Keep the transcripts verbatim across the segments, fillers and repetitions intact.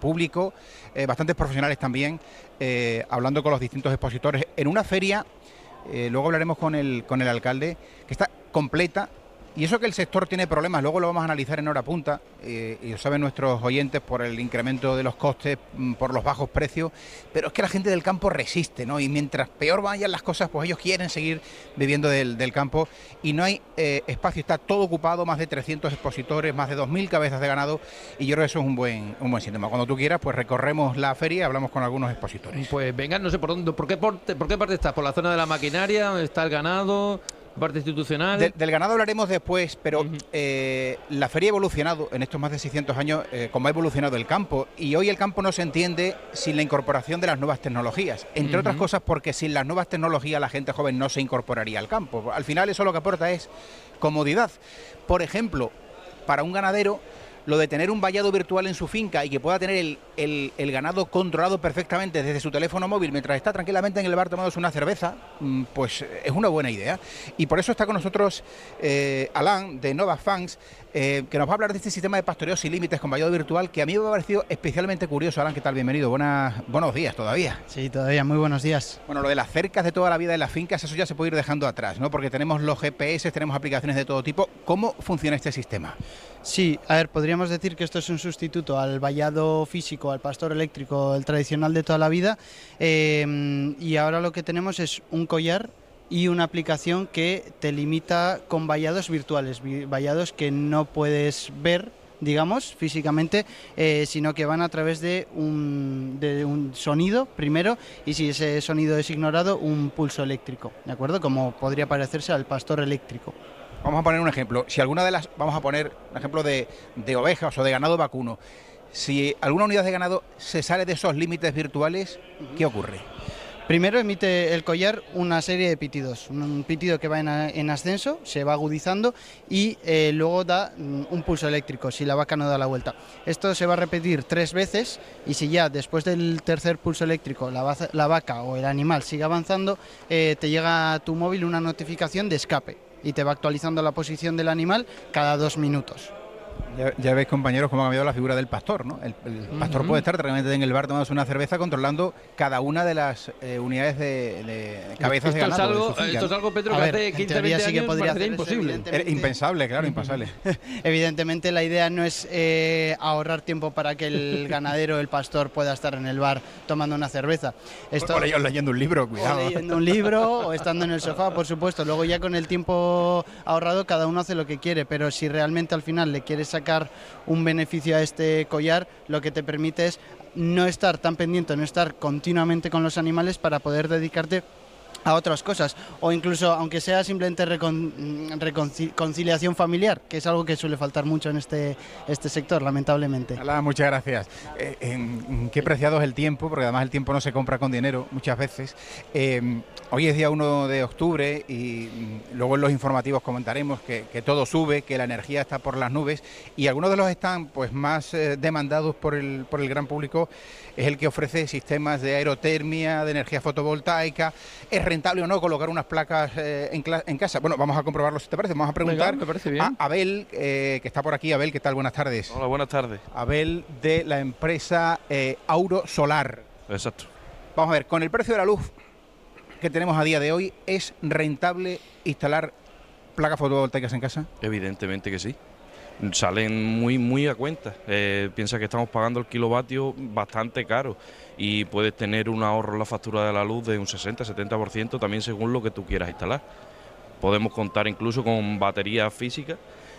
público, eh, bastantes profesionales también, eh, hablando con los distintos expositores en una feria, eh, luego hablaremos con el, con el alcalde, que está completa. Y eso que el sector tiene problemas, luego lo vamos a analizar en hora punta, eh, y lo saben nuestros oyentes, por el incremento de los costes, por los bajos precios, pero es que la gente del campo resiste, ¿no? Y mientras peor vayan las cosas, pues ellos quieren seguir viviendo del, del campo, y no hay eh, espacio, está todo ocupado, más de trescientos expositores, más de dos mil cabezas de ganado, y yo creo que eso es un buen, un buen síntoma. Cuando tú quieras, pues recorremos la feria y hablamos con algunos expositores. Pues venga, no sé por dónde, ¿por qué, por, por qué parte estás? ¿Por la zona de la maquinaria, donde está el ganado? ¿Parte institucional? De, del ganado hablaremos después, pero uh-huh. eh, la feria ha evolucionado en estos más de seiscientos años, eh, como ha evolucionado el campo, y hoy el campo no se entiende sin la incorporación de las nuevas tecnologías, entre uh-huh. otras cosas porque sin las nuevas tecnologías la gente joven no se incorporaría al campo. Al final eso lo que aporta es comodidad. Por ejemplo, para un ganadero, lo de tener un vallado virtual en su finca y que pueda tener el, el, el ganado controlado perfectamente desde su teléfono móvil mientras está tranquilamente en el bar tomándose una cerveza, pues es una buena idea. Y por eso está con nosotros eh, Alain de Nova Fangs, eh, que nos va a hablar de este sistema de pastoreo sin límites con vallado virtual, que a mí me ha parecido especialmente curioso. Alain, ¿qué tal? Bienvenido. Buenas, buenos días todavía. Sí, todavía, muy buenos días. Bueno, lo de las cercas de toda la vida de las fincas, eso ya se puede ir dejando atrás, ¿no? Porque tenemos los G P S, tenemos aplicaciones de todo tipo. ¿Cómo funciona este sistema? Sí, a ver, podríamos decir que esto es un sustituto al vallado físico, al pastor eléctrico, el tradicional de toda la vida, eh, y ahora lo que tenemos es un collar y una aplicación que te limita con vallados virtuales, vallados que no puedes ver, digamos, físicamente, eh, sino que van a través de un, de un sonido primero, y si ese sonido es ignorado, un pulso eléctrico, ¿de acuerdo? Como podría parecerse al pastor eléctrico. Vamos a poner un ejemplo. Si alguna de las, vamos a poner un ejemplo de, de ovejas o de ganado vacuno, si alguna unidad de ganado se sale de esos límites virtuales, ¿qué ocurre? Primero emite el collar una serie de pitidos, un pitido que va en, en ascenso, se va agudizando, y eh, luego da un pulso eléctrico si la vaca no da la vuelta. Esto se va a repetir tres veces, y si ya después del tercer pulso eléctrico la, la vaca o el animal sigue avanzando, eh, te llega a tu móvil una notificación de escape y te va actualizando la posición del animal cada dos minutos. Ya, ya veis, compañeros, cómo ha cambiado la figura del pastor, ¿no? El, el pastor uh-huh. puede estar realmente en el bar tomándose una cerveza, controlando cada una de las eh, unidades de, de cabezas esto de ganado. Es algo, de finca, esto es algo, Pedro, que a ver, hace quince, veinte sí que años podría parecería imposible. Era impensable, claro, impensable. Evidentemente la idea no es eh, ahorrar tiempo para que el ganadero, el pastor, pueda estar en el bar tomando una cerveza. Esto, o ellos leyendo un libro, cuidado. O leyendo un libro o estando en el sofá, por supuesto. Luego ya con el tiempo ahorrado cada uno hace lo que quiere, pero si realmente al final le quieres sacar un beneficio a este collar, lo que te permite es no estar tan pendiente, no estar continuamente con los animales para poder dedicarte a otras cosas, o incluso aunque sea simplemente recon, reconciliación familiar, que es algo que suele faltar mucho en este, este sector, lamentablemente. Hola, muchas gracias. Eh, eh, qué preciado es el tiempo, porque además el tiempo no se compra con dinero muchas veces. Eh, hoy es día uno de octubre y luego en los informativos comentaremos que, que todo sube, que la energía está por las nubes, y algunos de los están pues más eh, demandados por el, por el gran público es el que ofrece sistemas de aerotermia, de energía fotovoltaica. ¿Es rentable o no colocar unas placas eh, en, en casa? Bueno, vamos a comprobarlo si te parece. Vamos a preguntar Venga, me parece bien. a Abel, eh, que está por aquí. Abel, ¿qué tal? Buenas tardes. Hola, buenas tardes. Abel, de la empresa eh, Auro Solar. Exacto. Vamos a ver, con el precio de la luz que tenemos a día de hoy, ¿es rentable instalar placas fotovoltaicas en casa? Evidentemente que sí. Salen muy muy a cuenta. Eh, piensa que estamos pagando el kilovatio bastante caro y puedes tener un ahorro en la factura de la luz de un sesenta a setenta por ciento también según lo que tú quieras instalar. Podemos contar incluso con batería física,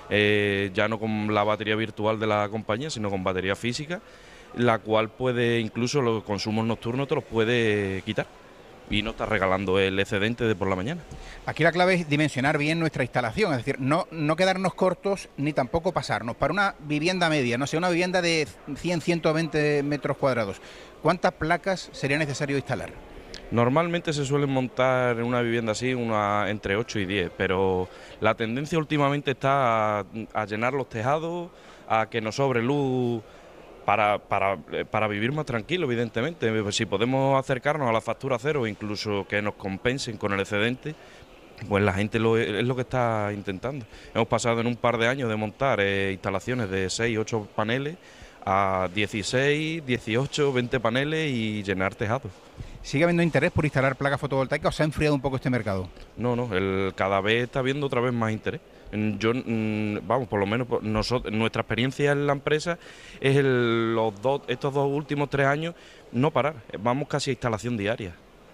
eh, ya no con la batería virtual de la compañía, sino con batería física, la cual puede, incluso los consumos nocturnos te los puede quitar y no estás regalando el excedente de por la mañana. Aquí la clave es dimensionar bien nuestra instalación, es decir, no, no quedarnos cortos ni tampoco pasarnos. Para una vivienda media, no sé, una vivienda de cien a ciento veinte metros cuadrados, ¿cuántas placas sería necesario instalar? Normalmente se suelen montar en una vivienda así una, entre ocho y diez, pero la tendencia últimamente está a, a llenar los tejados, a que nos sobre luz para, para, para vivir más tranquilo, evidentemente. Si podemos acercarnos a la factura cero, incluso que nos compensen con el excedente, pues la gente lo, es lo que está intentando. Hemos pasado en un par de años de montar eh, instalaciones de seis, ocho paneles a dieciséis, dieciocho, veinte paneles y llenar tejados. ¿Sigue habiendo interés por instalar placas fotovoltaicas o se ha enfriado un poco este mercado? No, no, el, cada vez está habiendo otra vez más interés. Yo, vamos, por lo menos nosotros, nuestra experiencia en la empresa es el, los dos, estos dos últimos tres años no parar, vamos casi a instalación diaria.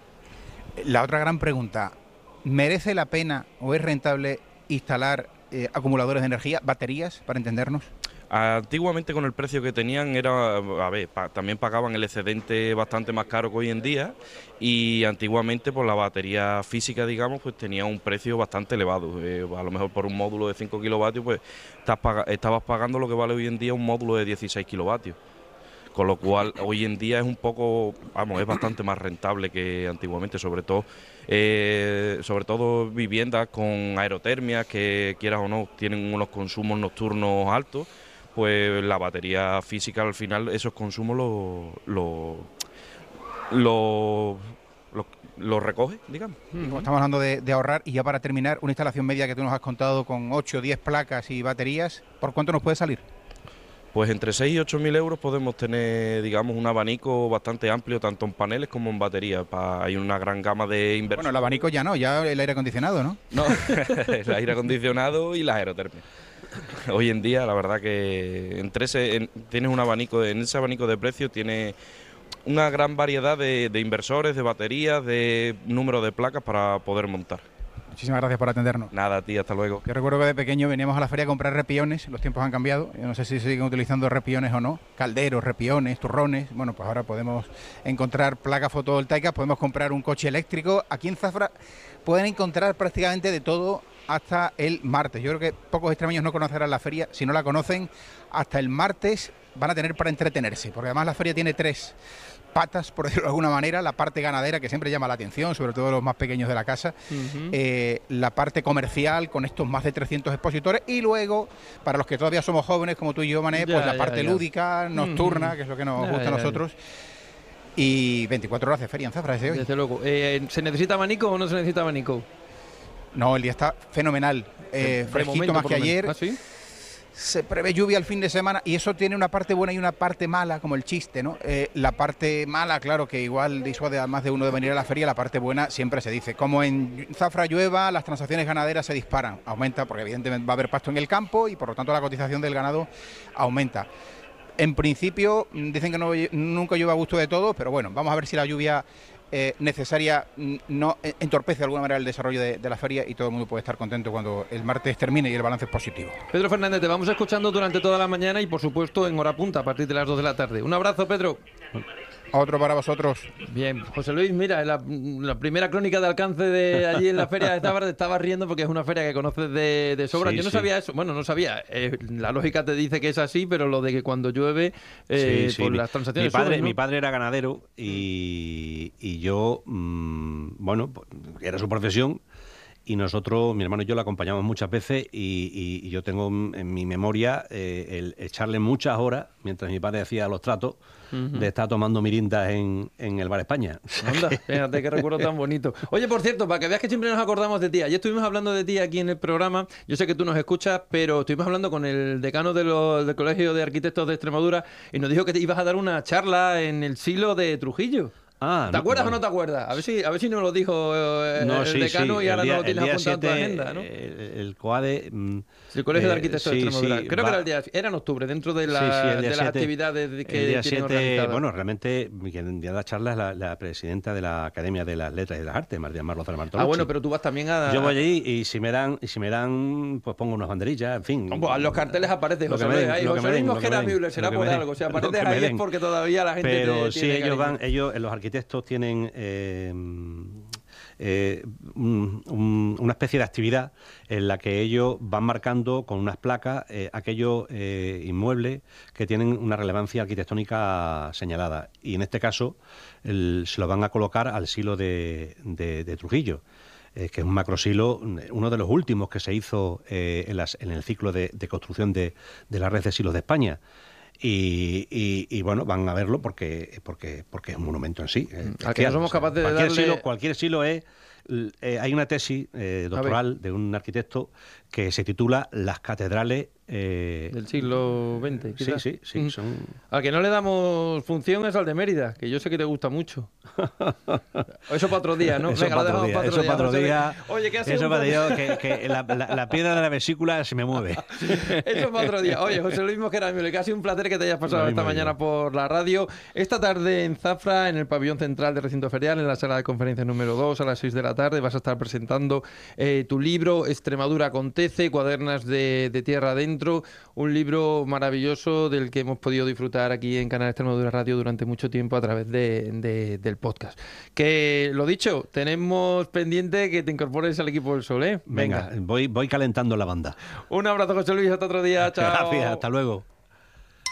La otra gran pregunta, ¿merece la pena o es rentable instalar eh, acumuladores de energía, baterías, para entendernos? Antiguamente con el precio que tenían era, a ver, pa, también pagaban el excedente bastante más caro que hoy en día y antiguamente por la batería física, digamos, pues tenía un precio bastante elevado. Eh, a lo mejor por un módulo de cinco kilovatios, pues estás pag- estabas pagando lo que vale hoy en día un módulo de dieciséis kilovatios. Con lo cual hoy en día es un poco, vamos, es bastante más rentable que antiguamente, sobre todo, eh, sobre todo viviendas con aerotermia que quieras o no tienen unos consumos nocturnos altos. Pues la batería física al final esos consumos lo, lo, lo, lo, lo recoge, digamos. Uh-huh. Estamos hablando de, de ahorrar y ya para terminar, una instalación media que tú nos has contado con ocho o diez placas y baterías, ¿por cuánto nos puede salir? Pues entre seis y ocho mil euros podemos tener, digamos, un abanico bastante amplio, tanto en paneles como en baterías. Pa, hay una gran gama de inversiones. Bueno, el abanico ya no, ya el aire acondicionado, ¿no? No, el aire acondicionado y la aerotermia. Hoy en día, la verdad que entre ese, en, tienes un abanico, en ese abanico de precios tiene una gran variedad de, de inversores, de baterías, de número de placas para poder montar. Muchísimas gracias por atendernos. Nada, tía, hasta luego. Yo recuerdo que de pequeño veníamos a la feria a comprar repiones, los tiempos han cambiado, yo no sé si siguen utilizando repiones o no, calderos, repiones, turrones, bueno, pues ahora podemos encontrar placas fotovoltaicas, podemos comprar un coche eléctrico. Aquí en Zafra pueden encontrar prácticamente de todo hasta el martes. Yo creo que pocos extremeños no conocerán la feria, si no la conocen, hasta el martes van a tener para entretenerse, porque además la feria tiene tres patas, por decirlo de alguna manera: la parte ganadera, que siempre llama la atención, sobre todo los más pequeños de la casa, uh-huh. eh, la parte comercial, con estos más de trescientos expositores, y luego, para los que todavía somos jóvenes, como tú y yo, Mané, ya, pues la ya, parte ya. lúdica, nocturna, uh-huh. que es lo que nos ya, gusta ya, a nosotros, ya. Y veinticuatro horas de feria en Zafra ese hoy. Desde luego. Eh, ¿Se necesita abanico o no se necesita abanico? No, el día está fenomenal, eh, fresquito momento, más que ayer. ¿Ah, sí? Se prevé lluvia el fin de semana y eso tiene una parte buena y una parte mala, como el chiste, ¿no? Eh, la parte mala, claro, que igual disuade a más de uno de venir a la feria. La parte buena siempre se dice: como en Zafra llueva, las transacciones ganaderas se disparan, aumenta, porque evidentemente va a haber pasto en el campo y por lo tanto la cotización del ganado aumenta. En principio dicen que no, nunca llueve a gusto de todos, pero bueno, vamos a ver si la lluvia Eh, necesaria no entorpece de alguna manera el desarrollo de, de la feria y todo el mundo puede estar contento cuando el martes termine y el balance es positivo. Pedro Fernández, te vamos escuchando durante toda la mañana y por supuesto en hora punta a partir de las dos de la tarde. Un abrazo, Pedro. Otro para vosotros. Bien, José Luis, mira, la, la primera crónica de alcance de allí en la feria de Zafra, te estaba riendo porque es una feria que conoces de, de sobra. Sí, Yo no sí. sabía eso, bueno, no sabía, eh, la lógica te dice que es así, pero lo de que cuando llueve, eh, sí, sí. Pues las transacciones mi padre, suben, ¿no? Mi padre era ganadero y, y yo, mmm, bueno, era su profesión. Y nosotros, mi hermano y yo, la acompañamos muchas veces y, y, y yo tengo en mi memoria eh, el echarle muchas horas, mientras mi padre hacía los tratos, uh-huh. de estar tomando mirindas en, en el Bar España. Anda, fíjate qué recuerdo tan bonito. Oye, por cierto, para que veas que siempre nos acordamos de ti, ayer estuvimos hablando de ti aquí en el programa, yo sé que tú nos escuchas, pero estuvimos hablando con el decano de los, del Colegio de Arquitectos de Extremadura y nos dijo que te ibas a dar una charla en el Silo de Trujillo. Ah, ¿Te no, acuerdas bueno. o no te acuerdas? A ver si, a ver si nos lo dijo eh, no, el sí, decano sí. y ahora día, no lo tienes apuntado en tu siete, agenda, ¿no? El, el COADE... Mm, el Colegio eh, de Arquitectos sí, de Extremadura. Sí, Creo va. que era el día... Era en octubre, dentro de, la, sí, sí, de las siete, actividades que el día tienen siete, organizadas. Bueno, realmente quien da la charla es la, la presidenta de la Academia de las Letras y de las Artes, María Marloza Martolucci. Ah, bueno, pero tú vas también a... Yo voy allí y si me dan, y si me dan pues pongo unas banderillas, en fin. Pues los carteles aparecen, José Luis. Ahí José Luis Mosquera Müller, será por algo. Si apareces ahí es porque todavía la gente Pero te, sí, tiene ellos cariño. van, ellos, los arquitectos tienen... Eh, Eh, un, un, una especie de actividad en la que ellos van marcando con unas placas eh, aquellos eh, inmuebles que tienen una relevancia arquitectónica señalada, y en este caso el, se lo van a colocar al silo de, de, de Trujillo, eh, que es un macrosilo, uno de los últimos que se hizo eh, en, las, en el ciclo de, de construcción de, de la red de silos de España. Y, y, y bueno, van a verlo porque porque porque es un monumento en sí. Eh, ¿A que no somos capaces de cualquier darle... silo, cualquier silo es... Eh, hay una tesis eh, doctoral de un arquitecto que se titula Las catedrales eh, del siglo veinte, sí, quizás. sí, sí. Mm. Son... Al que no le damos función es al de Mérida, que yo sé que te gusta mucho. Eso para otro día, ¿no? Eso Venga, para lo otro dejamos día. para otro Eso día. para otro José. día. Oye, ¿qué ha sido Eso un para placer? que, que la, la, la piedra de la vesícula se me mueve. Eso para otro día. Oye, José Luis Mosquera, que ha sido un placer que te hayas pasado Lo esta mismo mañana digo. por la radio. Esta tarde en Zafra, en el pabellón central del recinto ferial, en la sala de conferencias número dos, a las seis de la tarde, vas a estar presentando eh, tu libro Extremadura acontece, cuadernas de, de tierra adentro, un libro maravilloso del que hemos podido disfrutar aquí en Canal Extremadura Radio durante mucho tiempo a través de, de, del podcast. Que, lo dicho, tenemos pendiente que te incorpores al equipo del Sol, ¿eh? Venga, voy, voy calentando la banda. Un abrazo, José Luis, hasta otro día. Chao. Gracias, hasta luego.